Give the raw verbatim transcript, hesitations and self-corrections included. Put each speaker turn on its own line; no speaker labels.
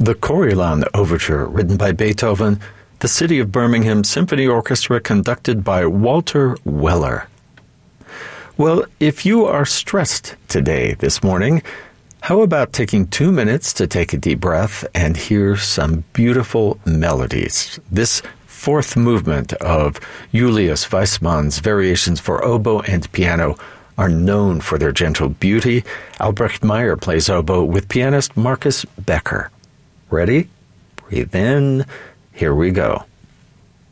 The Coriolan Overture, written by Beethoven, the City of Birmingham Symphony Orchestra, conducted by Walter Weller. Well, if you are stressed today, this morning, how about taking two minutes to take a deep breath and hear some beautiful melodies? This fourth movement of Julius Weissmann's Variations for Oboe and Piano are known for their gentle beauty. Albrecht Meyer plays oboe with pianist Marcus Becker. Ready? Breathe in. Here we go.